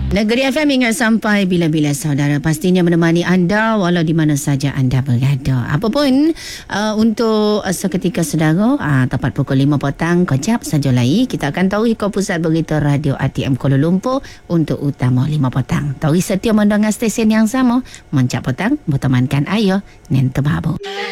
Negeri FM ingat sampai bila-bila saudara, pastinya menemani anda walau di mana saja anda berada. Apapun untuk seketika saudara, tepat pukul 5 petang kejap saja lagi kita akan tahu ikut pusat berita radio RTM Kuala Lumpur untuk utama 5 petang. Tahu setia mendengar stesen yang sama, Mencap Petang bertemankan ayah Nen Tebabu.